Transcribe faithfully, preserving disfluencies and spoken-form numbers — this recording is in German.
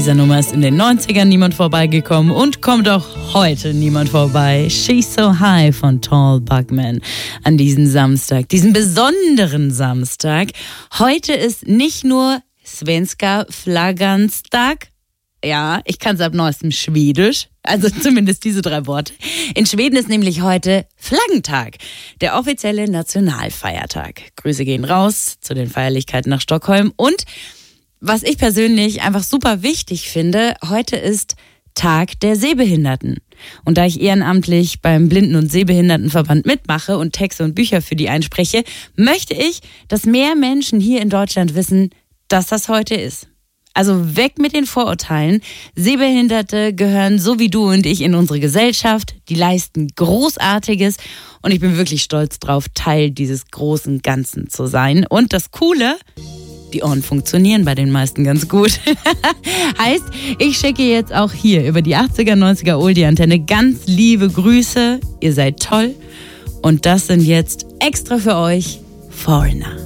dieser Nummer ist in den neunzigern niemand vorbeigekommen und kommt auch heute niemand vorbei. She's So High von Tall Buckman an diesem Samstag, diesen besonderen Samstag. Heute ist nicht nur Svenska Flagganstag. Ja, ich kann es ab neuestem Schwedisch, also zumindest diese drei Worte. In Schweden ist nämlich heute Flaggentag, der offizielle Nationalfeiertag. Grüße gehen raus zu den Feierlichkeiten nach Stockholm. Und was ich persönlich einfach super wichtig finde, heute ist Tag der Sehbehinderten. Und da ich ehrenamtlich beim Blinden- und Sehbehindertenverband mitmache und Texte und Bücher für die einspreche, möchte ich, dass mehr Menschen hier in Deutschland wissen, dass das heute ist. Also weg mit den Vorurteilen. Sehbehinderte gehören so wie du und ich in unsere Gesellschaft. Die leisten Großartiges und ich bin wirklich stolz drauf, Teil dieses großen Ganzen zu sein. Und das Coole, die Ohren funktionieren bei den meisten ganz gut. Heißt, ich schicke jetzt auch hier über die achtziger, neunziger Oldie-Antenne ganz liebe Grüße. Ihr seid toll. Und das sind jetzt extra für euch Foreigner.